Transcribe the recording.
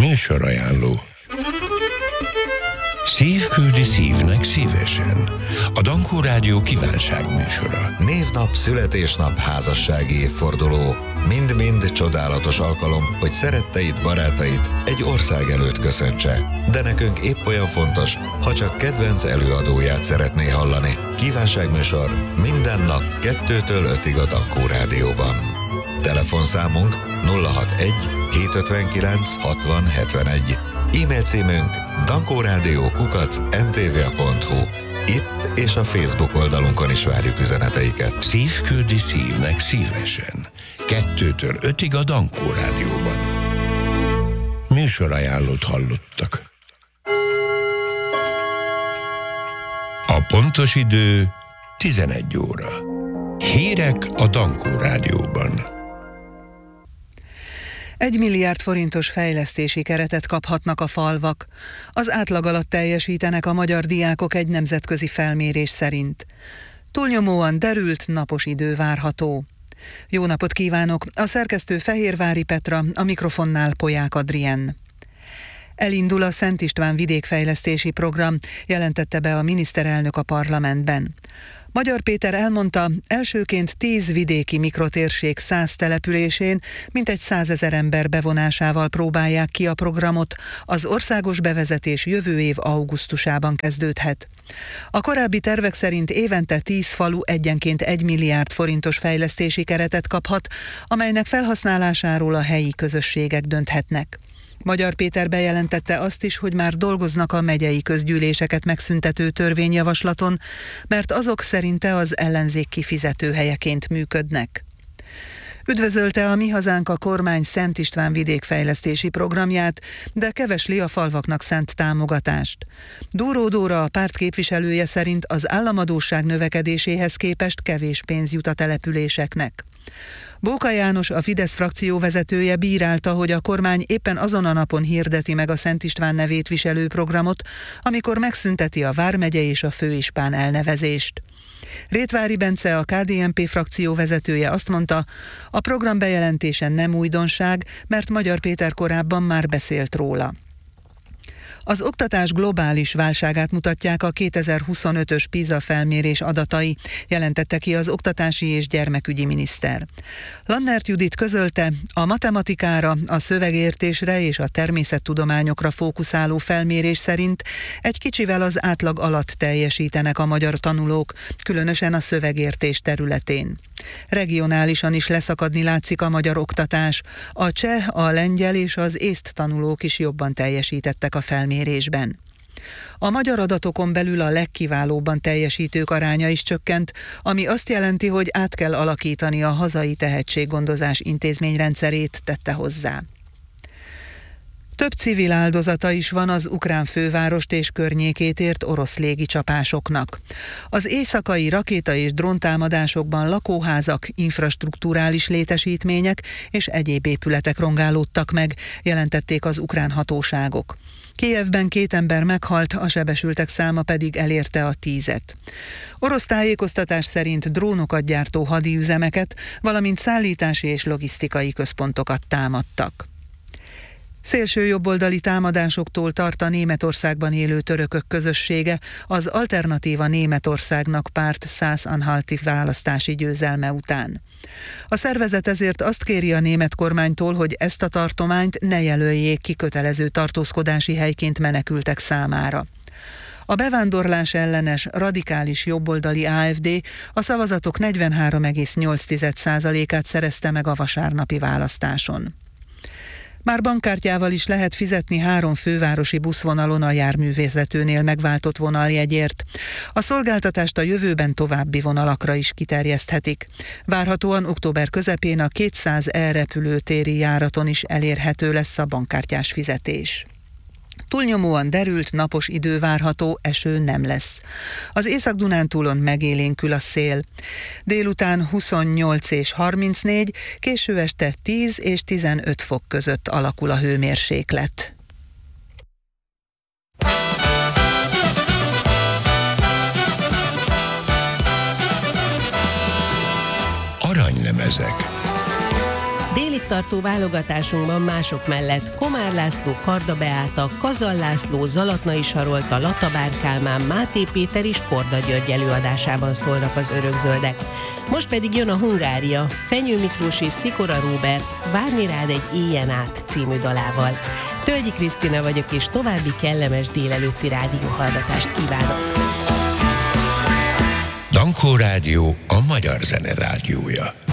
Műsorajánló. Szív küldi szívnek szívesen. A Dankó Rádió kívánságműsora. Névnap, születésnap, házassági évforduló. Mind-mind csodálatos alkalom, hogy szeretteid, barátait egy ország előtt köszöntse. De nekünk épp olyan fontos, ha csak kedvenc előadóját szeretné hallani. Kívánságműsor minden nap 2-től 5-ig a Dankó Rádióban. Telefonszámunk 061 759 60 71. E-mail címünk dankórádió@mtva.hu. Itt és a Facebook oldalunkon is várjuk üzeneteiket. Szív küldi szívnek szívesen. 2-től 5-ig a Dankó Rádióban. Műsorajánlót hallottak. A pontos idő 11 óra. Hírek a Dankó Rádióban. 1 milliárd forintos fejlesztési keretet kaphatnak a falvak. Az átlag alatt teljesítenek a magyar diákok egy nemzetközi felmérés szerint. Túlnyomóan derült, napos idő várható. Jó napot kívánok! A szerkesztő Fehérvári Petra, a mikrofonnál Polyák Adrien. Elindul a Szent István vidékfejlesztési program, jelentette be a miniszterelnök a parlamentben. Magyar Péter elmondta, elsőként 10 vidéki mikrotérség 100 településén mintegy 100 000 ember bevonásával próbálják ki a programot, az országos bevezetés jövő év augusztusában kezdődhet. A korábbi tervek szerint évente 10 falu egyenként 1 milliárd forintos fejlesztési keretet kaphat, amelynek felhasználásáról a helyi közösségek dönthetnek. Magyar Péter bejelentette azt is, hogy már dolgoznak a megyei közgyűléseket megszüntető törvényjavaslaton, mert azok szerinte az ellenzék kifizetőhelyeként működnek. Üdvözölte a Mi Hazánk a kormány Szent István vidékfejlesztési programját, de kevesli a falvaknak szánt támogatást. Dúró Dóra, a párt képviselője szerint az államadósság növekedéséhez képest kevés pénz jut a településeknek. Bóka János, a Fidesz frakció vezetője bírálta, hogy a kormány éppen azon a napon hirdeti meg a Szent István nevét viselő programot, amikor megszünteti a vármegye és a főispán elnevezést. Rétvári Bence, a KDNP frakció vezetője azt mondta, a program bejelentése nem újdonság, mert Magyar Péter korábban már beszélt róla. Az oktatás globális válságát mutatják a 2025-ös PISA felmérés adatai, jelentette ki az oktatási és gyermekügyi miniszter. Lannert Judit közölte, a matematikára, a szövegértésre és a természettudományokra fókuszáló felmérés szerint egy kicsivel az átlag alatt teljesítenek a magyar tanulók, különösen a szövegértés területén. Regionálisan is leszakadni látszik a magyar oktatás. A cseh, a lengyel és az észt tanulók is jobban teljesítettek a felmérésben. A magyar adatokon belül a legkiválóbban teljesítők aránya is csökkent, ami azt jelenti, hogy át kell alakítani a hazai tehetséggondozás intézményrendszerét, tette hozzá. Több civil áldozata is van az ukrán fővárost és környékét ért orosz légicsapásoknak. Az éjszakai rakéta- és dróntámadásokban lakóházak, infrastrukturális létesítmények és egyéb épületek rongálódtak meg, jelentették az ukrán hatóságok. Kijevben 2 ember meghalt, a sebesültek száma pedig elérte a 10-et. Orosz tájékoztatás szerint drónokat gyártó hadiüzemeket, valamint szállítási és logisztikai központokat támadtak. Szélső jobboldali támadásoktól tart a Németországban élő törökök közössége, az Alternatíva Németországnak párt Szász-Anhalti választási győzelme után. A szervezet ezért azt kéri a német kormánytól, hogy ezt a tartományt ne jelöljék ki kötelező tartózkodási helyként menekültek számára. A bevándorlás ellenes, radikális jobboldali AfD a szavazatok 43,8%-át szerezte meg a vasárnapi választáson. Már bankkártyával is lehet fizetni 3 fővárosi buszvonalon a járművezetőnél megváltott vonaljegyért. A szolgáltatást a jövőben további vonalakra is kiterjeszthetik. Várhatóan október közepén a 200 repülőtéri járaton is elérhető lesz a bankkártyás fizetés. Túlnyomóan derült, napos idő várható, eső nem lesz. Az Észak-Dunántúlon megélénkül a szél. Délután 28 és 34, késő este 10 és 15 fok között alakul a hőmérséklet. Aranylemezek. Déli Íztartó válogatásunkban mások mellett Komár László, Karda Beáta, Kazal László, Zalatnai Sarolta, Latabár Kálmán, Máté Péter és Korda György előadásában szólnak az örökzöldek. Most pedig jön a Hungária, Fenyő Miklós és Szikora Róbert Várni rád egy éjjen át című dalával. Tölgyi Krisztina vagyok, és további kellemes délelőtti rádióhallgatást kívánok. Dankó Rádió, a magyar zene rádiója.